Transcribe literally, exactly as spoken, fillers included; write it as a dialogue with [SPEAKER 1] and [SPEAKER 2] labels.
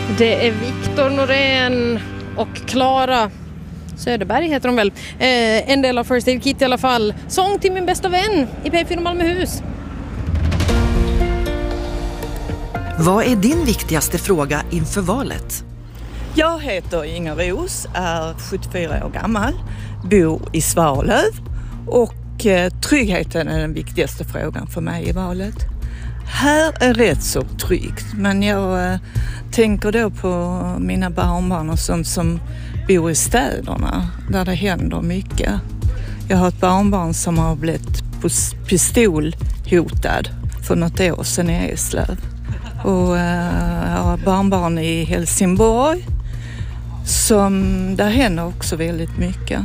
[SPEAKER 1] Det är Viktor Norén och Klara Söderberg heter de väl. Eh, en del av First Aid Kit i alla fall. Sång till min bästa vän i P fyra Malmöhus.
[SPEAKER 2] Vad är din viktigaste fråga inför valet?
[SPEAKER 3] Jag heter Inger Ros, är sjuttiofyra år gammal, bor i Svalöv och eh, tryggheten är den viktigaste frågan för mig i valet. Här är rätt så tryggt, men jag eh, tänker då på mina barnbarn och sånt som bor i städerna där det händer mycket. Jag har ett barnbarn som har blivit pistolhotad för något år sedan i Eslöv. Och eh, jag har barnbarn i Helsingborg som där händer också väldigt mycket.